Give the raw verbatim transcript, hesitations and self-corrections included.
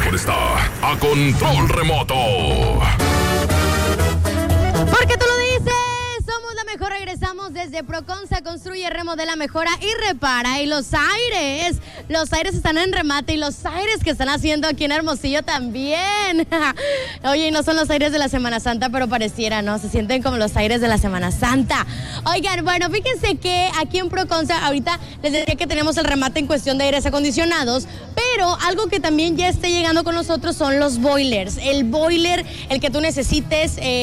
mejor está a control remoto. Porque tú lo dices, somos la mejor. Regresamos desde Proconsa, construye, remodela, mejora y repara. Y los aires, los aires están en remate y los aires que están haciendo aquí en Hermosillo también. Oye, y no son los aires de la Semana Santa, pero pareciera, ¿no? Se sienten como los aires de la Semana Santa. Oigan, bueno, fíjense que aquí en Proconsa, ahorita les decía que tenemos el remate en cuestión de aires acondicionados, pero algo que también ya está llegando con nosotros son los boilers. El boiler, el que tú necesites, eh,